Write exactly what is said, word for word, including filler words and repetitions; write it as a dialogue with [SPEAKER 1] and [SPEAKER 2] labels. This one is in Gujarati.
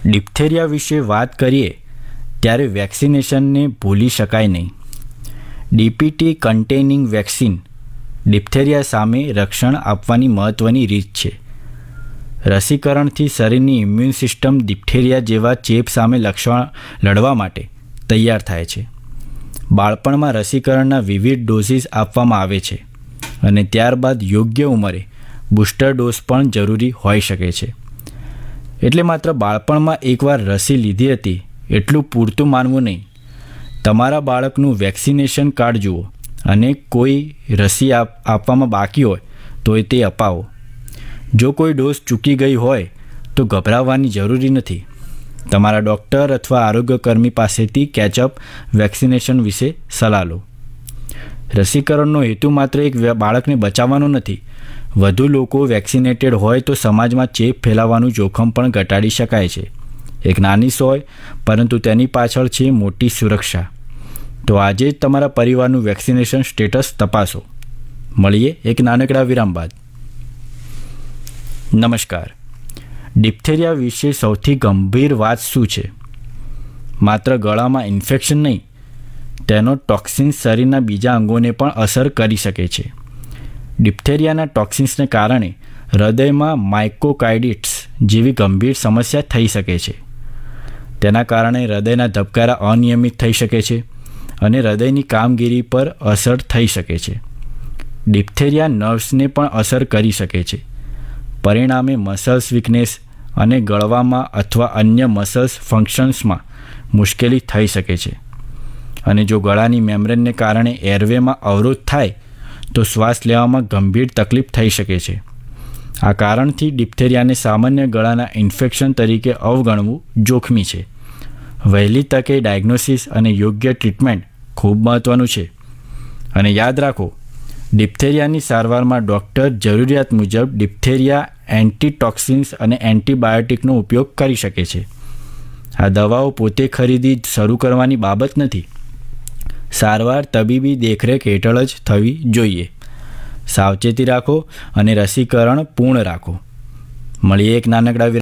[SPEAKER 1] ડિપ્થેરિયા વિશે વાત કરીએ ત્યારે વેક્સિનેશનને ભૂલી શકાય નહીં. ડીપીટી કન્ટેનિંગ વેક્સિન ડિપ્થેરિયા સામે રક્ષણ આપવાની મહત્ત્વની રીત છે. રસીકરણથી શરીરની ઇમ્યુન સિસ્ટમ ડિપ્થેરિયા જેવા ચેપ સામે લક્ષણ લડવા માટે તૈયાર થાય છે. બાળપણમાં રસીકરણના વિવિધ ડોઝીસ આપવામાં આવે છે અને ત્યારબાદ યોગ્ય ઉંમરે બૂસ્ટર ડોઝ પણ જરૂરી હોઈ શકે છે. એટલે માત્ર બાળપણમાં એકવાર રસી લીધી હતી એટલું પૂરતું માનવું નહીં. તમારા બાળકનું વેક્સિનેશન કાર્ડ જુઓ અને કોઈ રસી આપ આપવામાં બાકી હોય તો તે અપાવો. જો કોઈ ડોઝ ચૂકી ગઈ હોય તો ગભરાવવાની જરૂરી નથી. તમારા ડૉક્ટર અથવા આરોગ્યકર્મી પાસેથી કેચઅપ વેક્સિનેશન વિશે સલાહ લો. રસીકરણનો હેતુ માત્ર એક બાળકને બચાવવાનો નથી. વધુ લોકો વેક્સિનેટેડ હોય તો સમાજમાં ચેપ ફેલાવાનું જોખમ પણ ઘટાડી શકાય છે. એક નાની સોય પરંતુ તેની પાછળ છે મોટી સુરક્ષા. તો આજે જ તમારા પરિવારનું વેક્સિનેશન સ્ટેટસ તપાસો. મળીએ એક નાનકડા વિરામ બાદ. નમસ્કાર. ડિપ્થેરિયા વિશે સૌથી ગંભીર વાત શું છે? માત્ર ગળામાં ઇન્ફેક્શન નહીં, તેનો ટોક્સિન્સ શરીરના બીજા અંગોને પણ અસર કરી શકે છે. ડિપ્થેરિયાના ટોક્સિન્સને કારણે હૃદયમાં માયોકાર્ડિટિસ જેવી ગંભીર સમસ્યા થઈ શકે છે. તેના કારણે હૃદયના ધબકારા અનિયમિત થઈ શકે છે અને હૃદયની કામગીરી પર અસર થઈ શકે છે. ડિપ્થેરિયા નર્વ્સને પણ અસર કરી શકે છે. પરિણામે મસલ્સ વીકનેસ અને ગળવામાં અથવા અન્ય મસલ્સ ફંક્શન્સમાં મુશ્કેલી થઈ શકે છે. અને જો ગળાની મેમ્બ્રેનને કારણે એરવેમાં અવરોધ થાય તો શ્વાસ લેવામાં ગંભીર તકલીફ થઈ શકે છે. આ કારણથી ડિપ્થેરિયાને સામાન્ય ગળાના ઇન્ફેક્શન તરીકે અવગણવું જોખમી છે. વહેલી તકે ડાયગ્નોસિસ અને યોગ્ય ટ્રીટમેન્ટ ખૂબ મહત્ત્વનું છે. અને યાદ રાખો, ડિપ્થેરિયાની સારવારમાં ડૉક્ટર જરૂરિયાત મુજબ ડિપ્થેરિયા એન્ટીટોક્સિન્સ અને એન્ટીબાયોટિકનો ઉપયોગ કરી શકે છે. આ દવાઓ પોતે ખરીદી શરૂ કરવાની બાબત નથી. સારવાર તબીબી દેખરેખ હેઠળ જ થવી જોઈએ. સાવચેતી રાખો અને રસીકરણ પૂર્ણ રાખો. મળીએ એક નાનકડા